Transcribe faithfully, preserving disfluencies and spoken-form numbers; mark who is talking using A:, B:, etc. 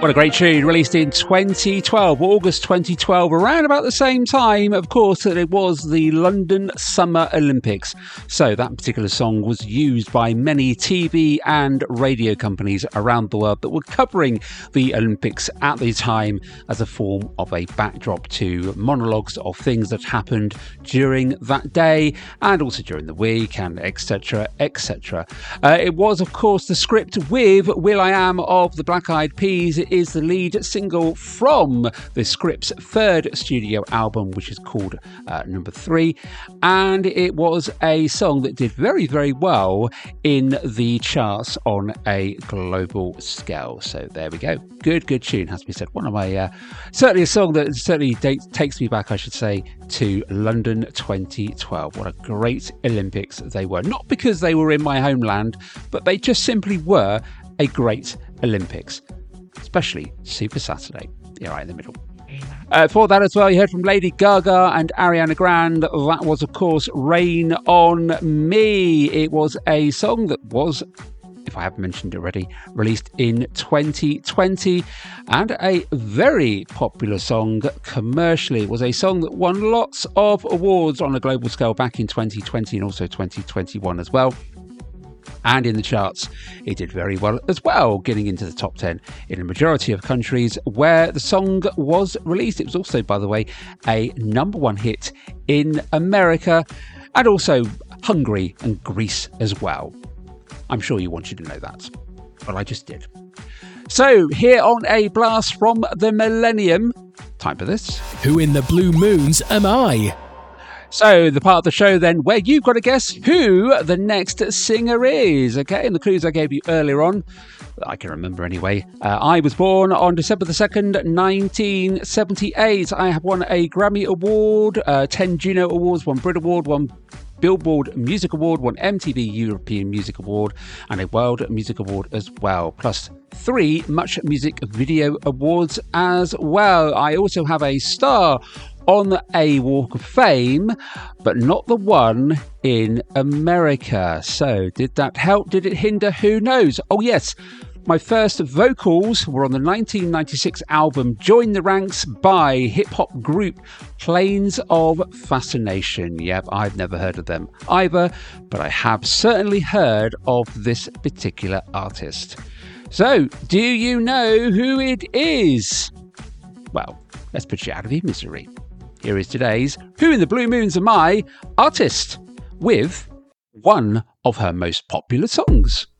A: What a great tune, released in twenty twelve, August twenty twelve, around about the same time, of course, that it was the London Summer Olympics. So that particular song was used by many T V and radio companies around the world that were covering the Olympics at the time as a form of a backdrop to monologues of things that happened during that day and also during the week, and et cetera, et cetera. Uh, it was, of course, the script with will.i.am of the Black Eyed Peas. It is the lead single from the Script's third studio album, which is called uh, Number Three, and it was a song that did very, very well in the charts on a global scale. So there we go. Good, good tune, has to be said. One of my, uh, certainly a song that certainly dates, takes me back, I should say, to London twenty twelve. What a great Olympics they were. Not because they were in my homeland, but they just simply were a great Olympics. Especially Super Saturday. Yeah, right in the middle. Uh, for that as well, you heard from Lady Gaga and Ariana Grande. That was, of course, Rain on Me. It was a song that was, if I haven't mentioned it already, released in twenty twenty, and a very popular song commercially. It was a song that won lots of awards on a global scale back in twenty twenty and also twenty twenty-one as well. And in the charts, it did very well as well, getting into the top ten in a majority of countries where the song was released. It was also, by the way, a number one hit in America and also Hungary and Greece as well. I'm sure you wanted to know that, but I just did. So, here on A Blast from the Millennium, time for this.
B: Who in the Blue Moons am I?
A: So, the part of the show then where you've got to guess who the next singer is, okay? And the clues I gave you earlier on, I can remember anyway. Uh, I was born on December the second, nineteen seventy-eight. I have won a Grammy Award, uh, ten Juno Awards, one Brit Award, one Billboard Music Award, one M T V European Music Award, and a World Music Award as well, plus three Much Music Video Awards as well. I also have a star on a Walk of Fame, but not the one in America. So did that help? Did it hinder? Who knows? Oh yes, my first vocals were on the nineteen ninety-six album Join the Ranks by hip-hop group Planes of Fascination. Yep, I've never heard of them either, but I have certainly heard of this particular artist. So, do you know who it is? Well, let's put you out of your misery. Here is today's Who in the Blue Moons Am I artist with one of her most popular songs.